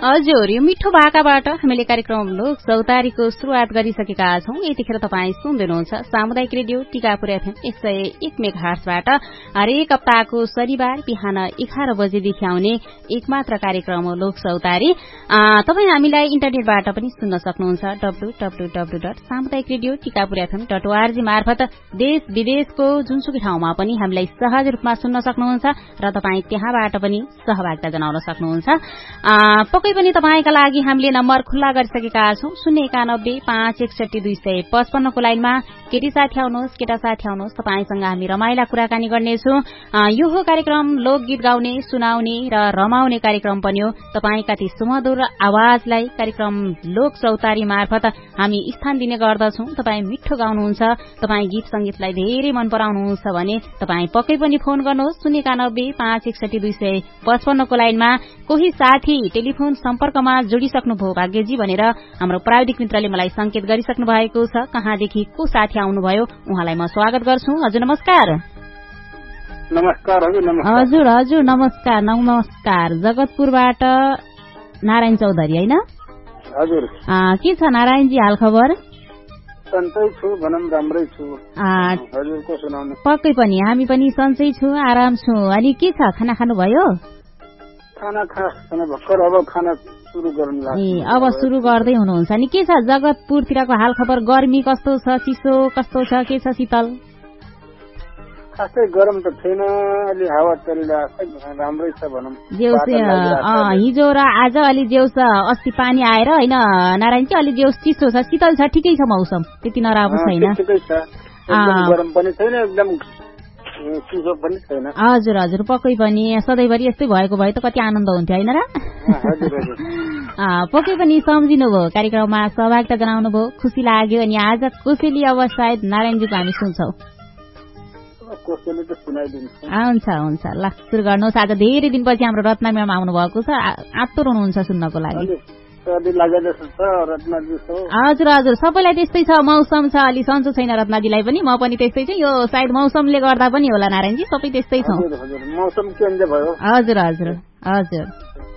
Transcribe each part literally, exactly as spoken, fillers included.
हजुर, यो मिठो भाकाबाट हामीले कार्यक्रम लोक चौतारीको सुरुवात गरिसकेका छौं। यतिखेर तपाईँ सुन्दै हुनुहुन्छ सामुदायिक रेडियो टिकापुर एफएम एक सय एक मेगाहर्जबाट हरेक हप्ताको शनिबार बिहान एघार बजेदेखि आउने एकमात्र कार्यक्रम हो लोक चौतारी। तपाईँ हामीलाई इन्टरनेटबाट पनि सुन्न सक्नुहुन्छ डब्लु डब्लु डब्लु डट सामुदायिक radio Tikapur FM dot ORG मार्फत देश विदेशको जुनसुकै ठाउँमा पनि हामीलाई सहज रूपमा सुन्न सक्नुहुन्छ र तपाईँ त्यहाँबाट पनि सहभागिता जनाउन सक्नुहुन्छ। पक्कै पनि तपाईँका लागि हामीले नम्बर खुल्ला गरिसकेका छौं शून्य एकानब्बे पाँच एकसठी दुई सय पचपन्नको लाइनमा। केटी साथी आउनुहोस्, केटा साथी आउनुहोस्, तपाईँसँग हामी रमाइला कुराकानी गर्नेछौं। यो हो कार्यक्रम लोकगीत गाउने, सुनाउने र रमाउने कार्यक्रम पनि हो। तपाईँका ती सुमधुर आवाजलाई कार्यक्रम लोक चौतारी मार्फत हामी स्थान दिने गर्दछौं। तपाईँ मिठो गाउनुहुन्छ, तपाईँ गीत संगीतलाई धेरै मन पराउनुहुन्छ भने तपाईँ पक्कै पनि फोन गर्नुहोस् शून्य एकानब्बे पाँच एकसठी दुई सय पचपन्नको लाइनमा। कोही साथी टेलिफोन सम्पर्कमा जोडिसक्नुभयो भाग्यजी भनेर हाम्रो प्राविधिक मित्रले मलाई संकेत गरिसक्नु भएको छ। कहाँदेखि को साथी आउनुभयो उहाँलाई म स्वागत गर्छु। हजुर नमस्कार। नमस्कार हजुर। नमस्कार हजुर हजुर नमस्कार नमस्कार। जगतपुरबाट नारायण चौधरी हैन? हजुर। के छ नारायणजी हाल खबर? सन्चै छु भनौं, राम्रै छु। हजुरको सुनाउनु। पक्कै पनि हामी पनि सन्चै छु, आराम छु। अनि के छ, खाना खानुभयो? खाना खाना भर्खर अब खाना सुरु गर्नु लाग्छ। ए अब सुरु गर्दै हुनुहुन्छ नि। के छ जगतपुरतिरको हाल खबर? गर्मी कस्तो छ, चिसो कस्तो छ, के छ शीतल? खासै गरम त छैन, अलि हावा चलिरहेको राम्रै छ भनौं। जेउस हिजो र आज अलि जेउस अस्ति पानी आएर हैन नारायणजी, अलि जेउस चिसो छ, शीतल छ, ठिकै छ मौसम, त्यति नराम्रो छैन। ठिकै छ, एकदम गरम पनि छैन, एकदम चिसो पनि छैन। हजुर हजुर पक्कै पनि सधैँभरि यस्तै भएको भए त कति आनन्द हुन्थ्यो हैन र? पक्कै पनि सम्झिनु भयो, कार्यक्रममा सहभागिता जनाउनु भयो, खुसी लाग्यो। अनि आज कोसेली अब सायद नारायणजीको हामी सुन्छौं। हुन्छ हुन्छ ल सुरु गर्नुहोस्। आज धेरै दिनपछि हाम्रो रत्ना म्याम आउनु भएको छ, आत्तुर हुनुहुन्छ सुन्नको लागि। हजुर हजुर सबैलाई त्यस्तै छ, मौसम छ अलि सन्चो छैन रत्नाजीलाई पनि, म पनि त्यस्तै छु। यो सायद मौसमले गर्दा पनि होला नारायणजी, सबै त्यस्तै छौं। मौसम चेन्ज भयो। हजुर हजुर हजुर।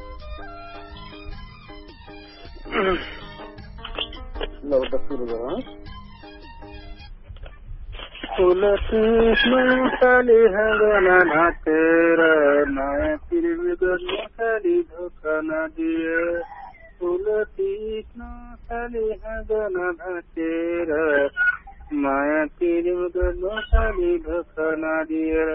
तुलसी मसाली हगना नाचेर नयाँ प्रेम गर्नु खाली धोका नदिए। तुलसी मसाली हगना नाचेर माया प्रेम गर्नु खाली धोका नदिएर।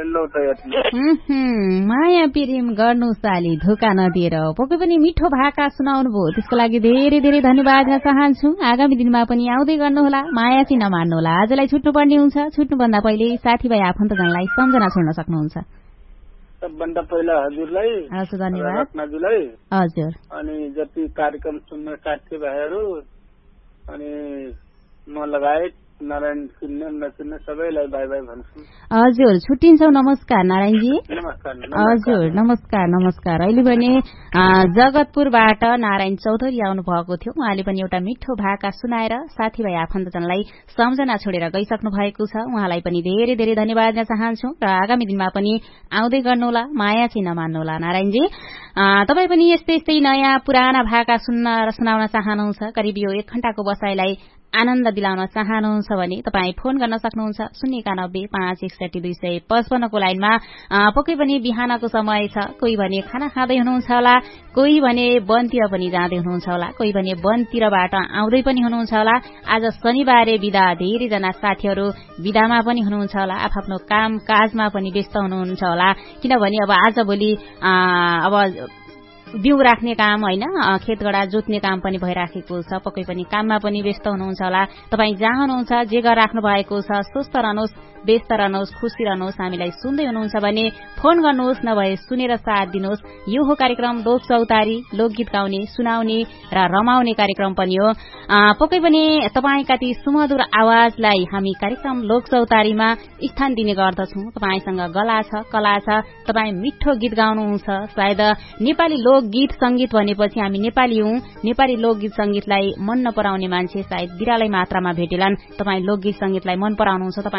माया प्रेम गर्नु साली धोका नदिएर पक्कै पनि मिठो भाका सुनाउनु भयो, त्यसको लागि धेरै धेरै धन्यवाद दिन चाहन्छु। आगामी दिनमा पनि आउँदै गर्नुहोला, माया चाहिँ नमान्नुहोला। आजलाई छुट्नुपर्ने हुन्छ, छुट्नुभन्दा पहिले साथीभाइ आफन्तजनलाई सम्झना छोड्न सक्नुहुन्छ। सबभन्दा पहिला हजुरलाई धन्यवाद, रत्नाजीलाई हजुर, अनि जति कार्यक्रम सुन्ने साथीभाइहरू अनि म लगायत नारायण सुन्ने नसुन्ने सबैलाई बाई बाई भन्छु। हजुर छुट्टिन्छौ। नमस्कार नारायणजी। नमस्कार। हजुर नमस्कार नमस्कार। अहिले भने जगतपुरबाट नारायण चौधरी आउनु भएको थियो, उहाँले पनि एउटा मिठो भाका सुनाएर साथीभाइ आफन्तजनलाई सम्झना छोडेर गइसक्नु भएको छ। उहाँलाई पनि धेरै धेरै धन्यवाद दिन चाहन्छु र आगामी दिनमा पनि आउँदै गर्नुहोला, माया चाहिँ नमान्नुहोला नारायणजी। तपाईँ पनि यस्तै यस्तै नयाँ पुराना भाका सुन्न र सुनाउन चाहनुहुन्छ, करिब यो एक घण्टाको बसाइलाई आनन्द दिलाउन चाहनुहुन्छ भने तपाईँ फोन गर्न सक्नुहुन्छ शून्य एकानब्बे पाँच एकसठी दुई सय पचपन्नको लाइनमा। पक्कै पनि बिहानको समय छ, कोही भने खाना खाँदै हुनुहुन्छ होला, कोही भने वनतिर पनि जाँदै हुनुहुन्छ होला, कोही भने वनतिरबाट आउँदै पनि हुनुहुन्छ होला। आज शनिबारे बिदा, धेरैजना साथीहरू बिदामा पनि हुनुहुन्छ होला, आफ्नो काम काजमा पनि व्यस्त हुनुहुन्छ होला, किनभने अब आजभोलि अब बिउ राख्ने काम हैन, खेतगडा जोत्ने काम पनि भइराखेको छ। पक्कै पनि काममा पनि व्यस्त हुनुहुन्छ होला। तपाईँ जहाँ हुनुहुन्छ, जे गरिराख्नु भएको छ, स्वस्थ रहनुहोस्, व्यस्त रहनुहोस्, खुसी रहनुहोस्। हामीलाई सुन्दै हुनुहुन्छ भने फोन गर्नुहोस्, नभए सुनेर साथ दिनुहोस्। यो हो कार्यक्रम लोक चौतारी, लोकगीत गाउने, सुनाउने र रमाउने कार्यक्रम पनि हो। पक्कै पनि तपाईँका ती सुमधुर आवाजलाई हामी कार्यक्रम लोक चौतारीमा स्थान दिने गर्दछौँ। तपाईँसँग गला छ, कला छ, तपाईँ मिठो गीत गाउनुहुन्छ। सायद नेपाली लोक गीत संगीत भनेपछि हामी नेपाली हौं, नेपाली लोकगीत संगीतलाई मन नपराउने मान्छे सायद बिरालै मात्रामा भेटेलान्। तपाईँ लोकगीत संगीतलाई मन पराउनुहुन्छ, तपाईँ